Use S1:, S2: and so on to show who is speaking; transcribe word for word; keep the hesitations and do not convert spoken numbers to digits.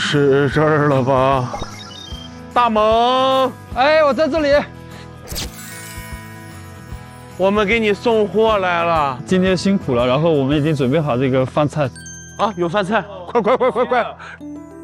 S1: 是这儿了吧？大萌，
S2: 哎，我在这里。
S1: 我们给你送货来了。
S2: 今天辛苦了，然后我们已经准备好这个饭菜。
S1: 啊，有饭菜，快快快快快！